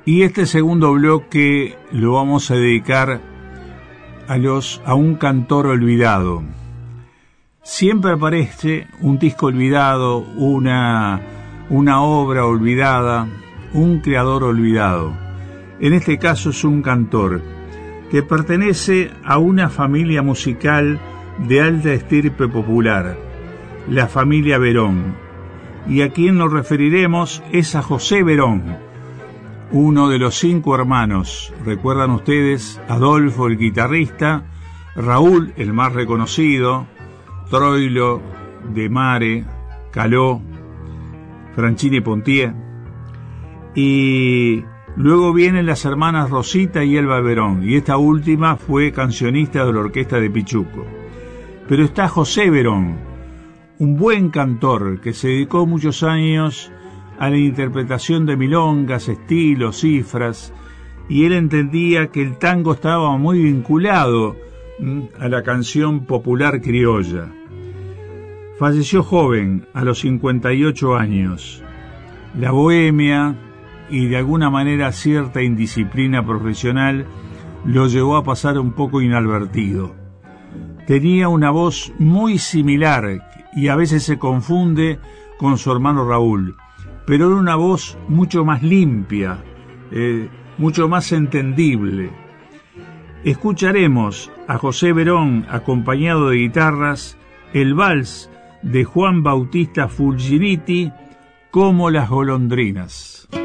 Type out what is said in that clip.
Y este segundo bloque lo vamos a dedicar a un cantor olvidado. Siempre aparece un disco olvidado, una obra olvidada, un creador olvidado. En este caso es un cantor que pertenece a una familia musical de alta estirpe popular, la familia Verón. Y a quien nos referiremos es a José Verón, uno de los 5 hermanos. ¿Recuerdan ustedes? Adolfo, el guitarrista, Raúl, el más reconocido, Troilo, De Mare, Caló, Franchini Pontier, y luego vienen las hermanas Rosita y Elba Verón, y esta última fue cancionista de la orquesta de Pichuco. Pero está José Verón, un buen cantor que se dedicó muchos años a la interpretación de milongas, estilos, cifras, y él entendía que el tango estaba muy vinculado a la canción popular criolla. Falleció joven, a los 58 años. La bohemia y de alguna manera cierta indisciplina profesional lo llevó a pasar un poco inadvertido. Tenía una voz muy similar y a veces se confunde con su hermano Raúl, pero era una voz mucho más limpia, mucho más entendible. Escucharemos a José Verón acompañado de guitarras, el vals de Juan Bautista Fulginiti, Como las golondrinas.